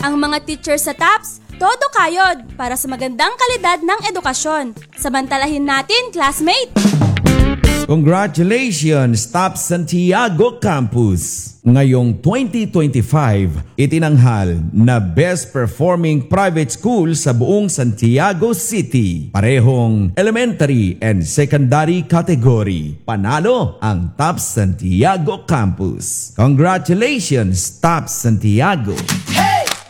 Ang mga teacher sa TAPS, todo kayod para sa magandang kalidad ng edukasyon. Samantalahin natin, classmate! Congratulations, TAPS Santiago Campus! Ngayong 2025, itinanghal na Best Performing Private School sa buong Santiago City. Parehong elementary and secondary category. Panalo ang TAPS Santiago Campus. Congratulations, TAPS Santiago!